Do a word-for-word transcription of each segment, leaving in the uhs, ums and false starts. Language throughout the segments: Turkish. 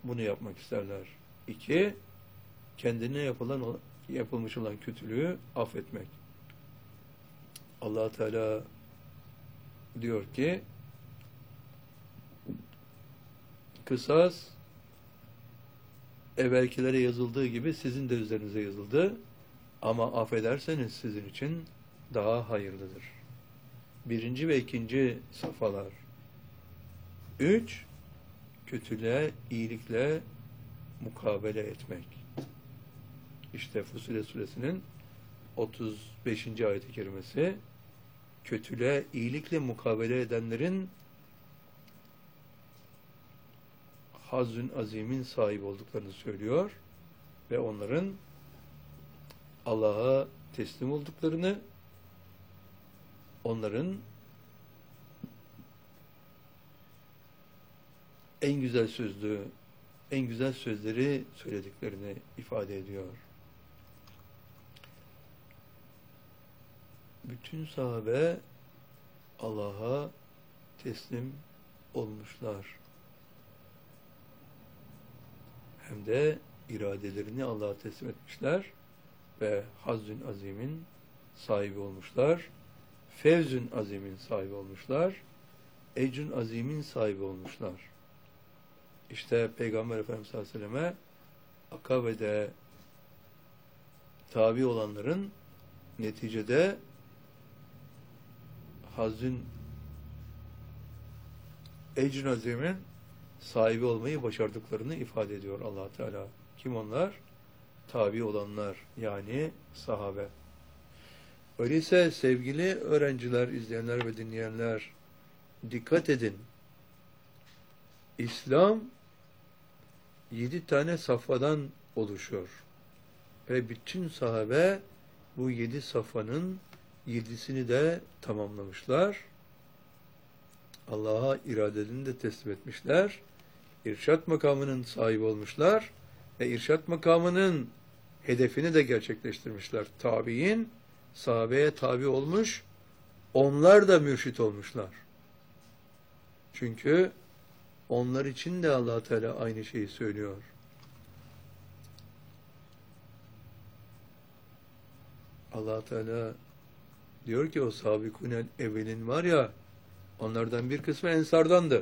bunu yapmak isterler. İki, kendine yapılan yapılmış olan kötülüğü affetmek. Allah Teala diyor ki kısas evvelkilere yazıldığı gibi sizin de üzerinize yazıldı ama affederseniz sizin için daha hayırlıdır. Birinci ve ikinci safhalar. Üç, kötülüğe iyilikle mukabele etmek. İşte Fussilet Suresinin otuz beşinci ayet-i kerimesi kötülüğe iyilikle mukabele edenlerin Hazzün Azim'in sahibi olduklarını söylüyor ve onların Allah'a teslim olduklarını, onların en güzel sözlü, en güzel sözleri söylediklerini ifade ediyor. Bütün sahabe Allah'a teslim olmuşlar. Hem de iradelerini Allah'a teslim etmişler ve Hazzün Azim'in sahibi olmuşlar. Fevzün Azim'in sahibi olmuşlar. Ecrün Azim'in sahibi olmuşlar. İşte Peygamber Efendimiz sallallahu aleyhi ve selleme Akabe'de tabi olanların neticede Hazzün Ecrün Azim'in sahibi olmayı başardıklarını ifade ediyor Allah Teala. Kim onlar? Tabi olanlar, yani sahabe. Öyleyse sevgili öğrenciler, izleyenler ve dinleyenler, dikkat edin. İslam yedi tane safhadan oluşuyor. Ve bütün sahabe bu yedi safhanın yedisini de tamamlamışlar. Allah'a iradelerini de teslim etmişler. İrşat makamının sahibi olmuşlar ve irşat makamının hedefini de gerçekleştirmişler. Tabi'in sahabeye tabi olmuş, onlar da mürşit olmuşlar. Çünkü onlar için de Allah Teala aynı şeyi söylüyor. Allah Teala diyor ki o sabikunel evvelin var ya, onlardan bir kısmı ensardandı.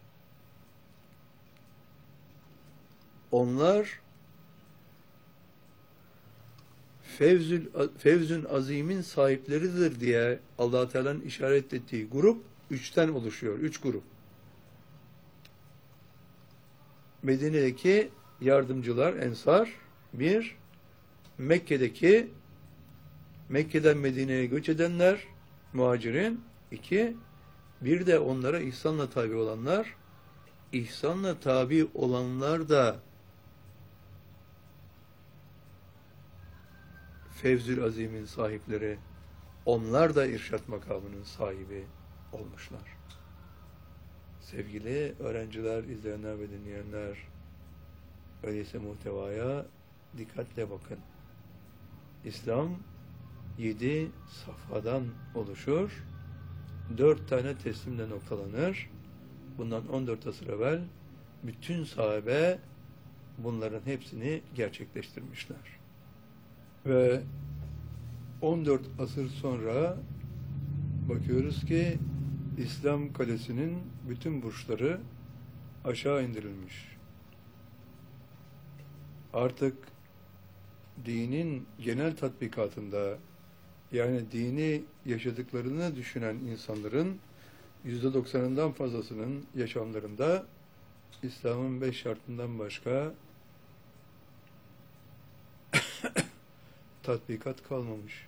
Onlar Fevzül, Fevzün Azim'in sahipleridir diye Allah Teala'nın işaret ettiği grup üçten oluşuyor. Üç grup. Medine'deki yardımcılar, ensar, bir, Mekke'deki Mekke'den Medine'ye göç edenler, muhacirin, iki, bir de onlara ihsanla tabi olanlar, ihsanla tabi olanlar da Fevzül Azim'in sahipleri, onlar da irşat makamının sahibi olmuşlar. Sevgili öğrenciler, izleyenler ve dinleyenler, öyleyse muhtevaya dikkatle bakın. İslam yedi safhadan oluşur, dört tane teslimle noktalanır. Bundan on dört asır evvel bütün sahabe bunların hepsini gerçekleştirmişler. Ve on dört asır sonra bakıyoruz ki İslam kalesinin bütün burçları aşağı indirilmiş. Artık dinin genel tatbikatında, yani dini yaşadıklarını düşünen insanların yüzde doksanından fazlasının yaşamlarında İslam'ın beş şartından başka tatbikat kalmamış.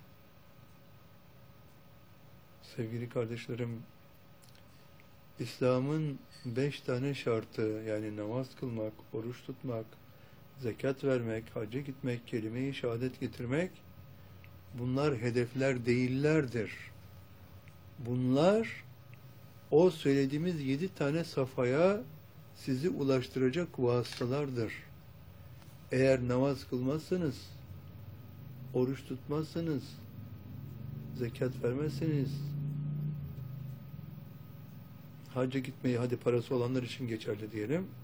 Sevgili kardeşlerim, İslam'ın beş tane şartı, yani namaz kılmak, oruç tutmak, zekat vermek, hacca gitmek, kelime-i şehadet getirmek, bunlar hedefler değillerdir. Bunlar o söylediğimiz yedi tane safhaya sizi ulaştıracak vasıtalardır. Eğer namaz kılmazsanız, oruç tutmazsanız, zekat vermezseniz, hacca gitmeyi, hadi parası olanlar için geçerli diyelim,